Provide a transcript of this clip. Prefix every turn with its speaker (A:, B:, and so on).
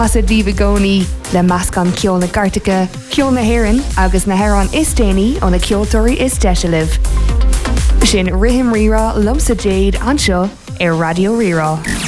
A: As a díomh gcónaí le meascán ceol na Gartacha, ceol na hÉireann agus na hÉireann is déanaí ó na ceoltóirí is deise libh. Sin rithim rirá lomsa Jade anseo ar Radio Rirá.